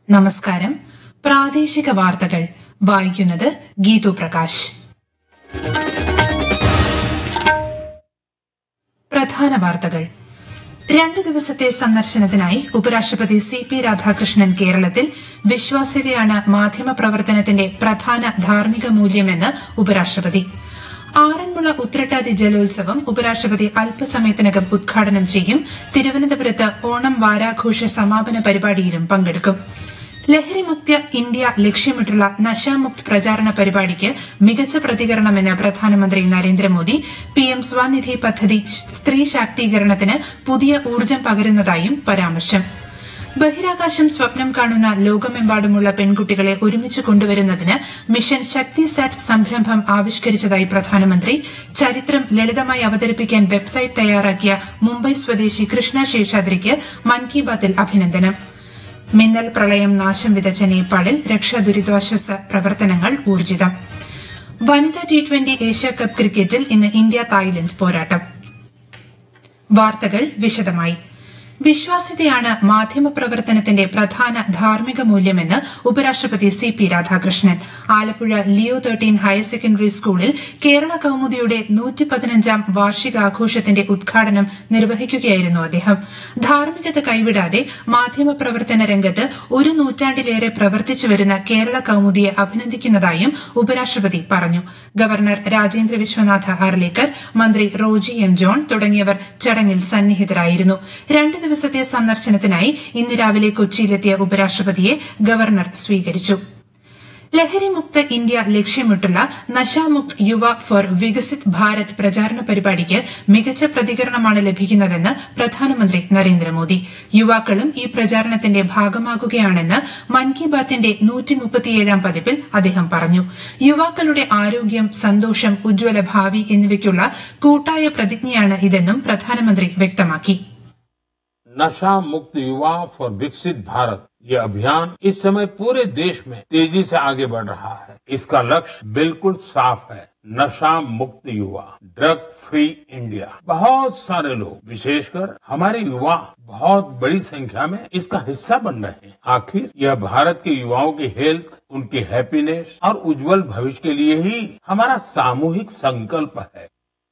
നമസ്കാരം. പ്രാദേശിക വാർത്തകൾ വായിക്കുന്നത് ഗീതു പ്രകാശ്. പ്രധാന വാർത്തകൾ. 2 ദിവസത്തെ സന്ദർശനത്തിനായി ഉപരാഷ്ട്രപതി CP രാധാകൃഷ്ണൻ കേരളത്തിൽ. വിശ്വാസ്യതയാണ് മാധ്യമപ്രവർത്തനത്തിന്റെ പ്രധാന ധാർമ്മിക മൂല്യമെന്ന് ഉപരാഷ്ട്രപതി. ആറന്മുള ഉത്രട്ടാതി ജലോത്സവം ഉപരാഷ്ട്രപതി അല്പസമയത്തിനകം ഉദ്ഘാടനം ചെയ്യും. തിരുവനന്തപുരത്ത് ഓണം വാരാഘോഷ സമാപന പരിപാടിയിലും പങ്കെടുക്കും. ലഹരിമുക്ത ഇന്ത്യ ലക്ഷ്യമിട്ടുള്ള നശാമുക്ത് പ്രചാരണ പരിപാടിക്ക് മികച്ച പ്രതികരണമെന്ന് പ്രധാനമന്ത്രി നരേന്ദ്രമോദി. PM സ്വനിധി പദ്ധതി സ്ത്രീ ശാക്തീകരണത്തിന് പുതിയ ഊർജ്ജം പകരുന്നതായും പരാമർശം. ബഹിരാകാശം സ്വപ്നം കാണുന്ന ലോകമെമ്പാടുമുള്ള പെൺകുട്ടികളെ ഒരുമിച്ച് കൊണ്ടുവരുന്നതിന് മിഷൻ ശക്തി സാറ്റ് സംരംഭം ആവിഷ്കരിച്ചതായി പ്രധാനമന്ത്രി. ചരിത്രം ലളിതമായി അവതരിപ്പിക്കാൻ വെബ്സൈറ്റ് തയ്യാറാക്കിയ മുംബൈ സ്വദേശി കൃഷ്ണ ശേഷാദ്രിക്ക് മൻ കി ബാത്തിൽ അഭിനന്ദനം. മിന്നൽ പ്രളയം നാശം വിതച്ച നേപ്പാളിൽ രക്ഷാ ദുരിതാശ്വാസ പ്രവർത്തനങ്ങൾ ഊർജിതം. വനിതാ T20 ഏഷ്യാകപ്പ് ക്രിക്കറ്റിൽ ഇന്ന് ഇന്ത്യ തായ്ലൻഡ് പോരാട്ടം. വാർത്തകൾ വിശദമായി. വിശ്വാസ്യതയാണ് മാധ്യമപ്രവർത്തനത്തിന്റെ പ്രധാന ധാർമ്മിക മൂല്യമെന്ന് ഉപരാഷ്ട്രപതി CP Radhakrishnan. Alappuzha Leo 13 higher secondary സ്കൂളിൽ കേരള കൌമുദിയുടെ 115ാം വാർഷികാഘോഷത്തിന്റെ ഉദ്ഘാടനം നിർവഹിക്കുകയായിരുന്നു അദ്ദേഹം. ധാർമ്മികത കൈവിടാതെ മാധ്യമപ്രവർത്തന രംഗത്ത് ഒരു നൂറ്റാണ്ടിലേറെ പ്രവർത്തിച്ചുവരുന്ന കേരള കൌമുദിയെ അഭിനന്ദിക്കുന്നതായും ഉപരാഷ്ട്രപതി പറഞ്ഞു. ഗവർണർ രാജേന്ദ്ര വിശ്വനാഥ് അർലേക്കർ, മന്ത്രി റോജി M. ജോൺ തുടങ്ങിയവർ ചടങ്ങിൽ സന്നിഹിതരായിരുന്നു. 2 ദിവസത്തെ സന്ദർശനത്തിനായി ഇന്ന് രാവിലെ കൊച്ചിയിലെത്തിയ ഉപരാഷ്ട്രപതിയെ ഗവർണർ സ്വീകരിച്ചു. ലഹരിമുക്ത ഇന്ത്യ ലക്ഷ്യമിട്ടുള്ള നശാമുക്ത് യുവ ഫോർ വികസിത് ഭാരത് പ്രചാരണ പരിപാടിക്ക് മികച്ച പ്രതികരണമാണ് ലഭിക്കുന്നതെന്ന് പ്രധാനമന്ത്രി നരേന്ദ്രമോദി. യുവാക്കളും ഈ പ്രചാരണത്തിന്റെ ഭാഗമാകുകയാണെന്ന് മൻ കി ബാത്തിന്റെ 137ാം പതിപ്പിൽ അദ്ദേഹം പറഞ്ഞു. യുവാക്കളുടെ ആരോഗ്യം, സന്തോഷം, ഉജ്ജ്വല ഭാവി എന്നിവയ്ക്കുള്ള കൂട്ടായ പ്രതിജ്ഞയാണ് ഇതെന്നും പ്രധാനമന്ത്രി വ്യക്തമാക്കി. नशा मुक्त युवा फॉर विकसित भारत, ये अभियान इस समय पूरे देश में तेजी से आगे बढ़ रहा है. इसका लक्ष्य बिल्कुल साफ है, नशा मुक्त युवा, ड्रग फ्री इंडिया. बहुत सारे लोग, विशेषकर हमारे युवा, बहुत बड़ी संख्या में इसका हिस्सा बन रहे हैं. आखिर यह भारत के युवाओं की हेल्थ, उनकी हैप्पीनेस और उज्जवल भविष्य के लिए ही हमारा सामूहिक संकल्प है.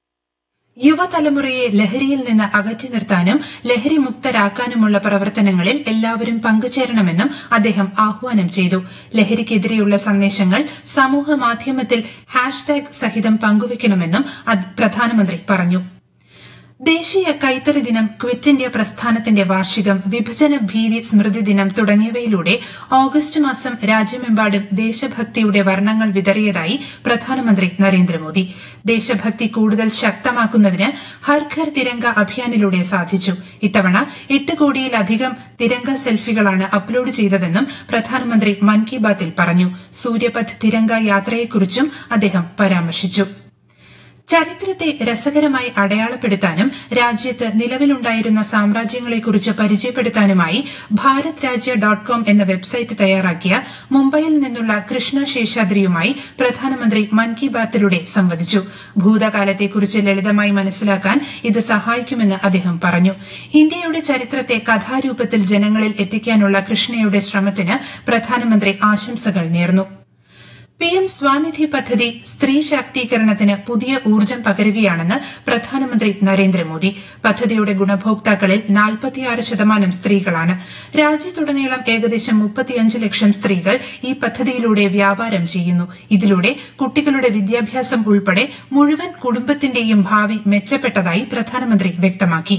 യുവതലമുറയെ ലഹരിയിൽ നിന്ന് അകറ്റി നിർത്താനും ലഹരിമുക്തരാക്കാനുമുള്ള പ്രവർത്തനങ്ങളിൽ എല്ലാവരും പങ്കുചേരണമെന്നും അദ്ദേഹം ആഹ്വാനം ചെയ്തു. ലഹരിക്കെതിരെയുള്ള സന്ദേശങ്ങൾ സമൂഹമാധ്യമത്തിൽ ഹാഷ്ടാഗ് സഹിതം പങ്കുവയ്ക്കണമെന്നും പ്രധാനമന്ത്രി പറഞ്ഞു. ദേശീയ കൈത്തറി ദിനം, ക്വിറ്റ് ഇന്ത്യ പ്രസ്ഥാനത്തിന്റെ വാർഷികം, വിഭജന ഭീതി സ്മൃതി ദിനം തുടങ്ങിയവയിലൂടെ ഓഗസ്റ്റ് മാസം രാജ്യമെമ്പാടും ദേശഭക്തിയുടെ വർണ്ണങ്ങൾ വിതറിയതായി പ്രധാനമന്ത്രി നരേന്ദ്രമോദി. ദേശഭക്തി കൂടുതൽ ശക്തമാക്കുന്നതിന് ഹർ ഘർ തിരംഗ അഭിയാനിലൂടെ സാധിച്ചു. ഇത്തവണ 8 കോടിയിലധികം തിരംഗ സെൽഫികളാണ് അപ്ലോഡ് ചെയ്തതെന്നും പ്രധാനമന്ത്രി മൻ കി ബാത്തിൽ പറഞ്ഞു. സൂര്യപഥ് തിരംഗ യാത്രയെക്കുറിച്ചും അദ്ദേഹം പരാമർശിച്ചു. ചരിത്രത്തെ രസകരമായി അടയാളപ്പെടുത്താനും രാജ്യത്ത് നിലവിലുണ്ടായിരുന്ന സാമ്രാജ്യങ്ങളെക്കുറിച്ച് പരിചയപ്പെടുത്താനുമായി ഭാരത് രാജ്യ .com എന്ന വെബ്സൈറ്റ് തയ്യാറാക്കിയ മുംബൈയിൽ നിന്നുള്ള കൃഷ്ണ ശേഷാദ്രിയുമായി പ്രധാനമന്ത്രി മൻ കി ബാത്തിലൂടെ സംവദിച്ചു. ഭൂതകാലത്തെക്കുറിച്ച് ലളിതമായി മനസ്സിലാക്കാൻ ഇത് സഹായിക്കുമെന്ന് അദ്ദേഹം പറഞ്ഞു. ഇന്ത്യയുടെ ചരിത്രത്തെ കഥാരൂപത്തിൽ ജനങ്ങളിൽ എത്തിക്കാനുള്ള കൃഷ്ണയുടെ ശ്രമത്തിന് പ്രധാനമന്ത്രി ആശംസകൾ നേർന്നു. PM സ്വനിധി പദ്ധതി സ്ത്രീ ശാക്തീകരണത്തിന് പുതിയ ഊർജ്ജം പകരുകയാണെന്ന് പ്രധാനമന്ത്രി നരേന്ദ്രമോദി. പദ്ധതിയുടെ ഗുണഭോക്താക്കളിൽ 46% സ്ത്രീകളാണ്. രാജ്യത്തുടനീളം ഏകദേശം 35 ലക്ഷം സ്ത്രീകൾ ഈ പദ്ധതിയിലൂടെ വ്യാപാരം ചെയ്യുന്നു. ഇതിലൂടെ കുട്ടികളുടെ വിദ്യാഭ്യാസം ഉൾപ്പെടെ മുഴുവൻ കുടുംബത്തിന്റെയും ഭാവി മെച്ചപ്പെട്ടതായി പ്രധാനമന്ത്രി വ്യക്തമാക്കി.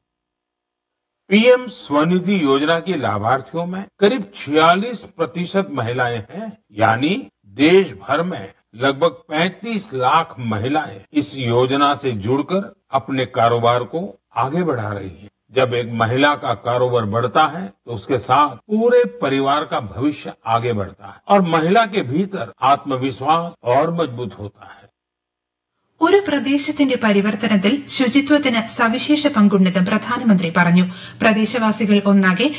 PM स्वनिधि योजना के लाभार्थियों में करीब 46% महिलाएं हैं. यानी देश भर में लगभग 35 लाख महिलाएं इस योजना से जुड़कर अपने कारोबार को आगे बढ़ा रही हैं. जब एक महिला का कारोबार बढ़ता है तो उसके साथ पूरे परिवार का भविष्य आगे बढ़ता है और महिला के भीतर आत्मविश्वास और मजबूत होता है. ഒരു പ്രദേശത്തിന്റെ പരിവർത്തനത്തിൽ ശുചിത്വത്തിന് സവിശേഷ പങ്കുണ്ടെന്നും പ്രധാനമന്ത്രി പറഞ്ഞു. പ്രദേശവാസികൾ ഒന്നാകെ